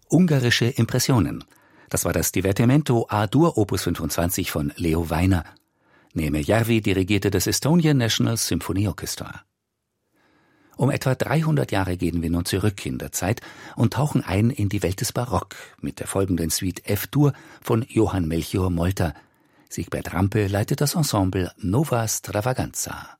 Ungarische Impressionen. Das war das Divertimento A-Dur Opus 25 von Leo Weiner. Neeme Järvi dirigierte das Estonian National Symphony Orchestra. Um etwa 300 Jahre gehen wir nun zurück in der Zeit und tauchen ein in die Welt des Barock mit der folgenden Suite F-Dur von Johann Melchior Molter. Siegbert Rampe leitet das Ensemble Nova Stravaganza.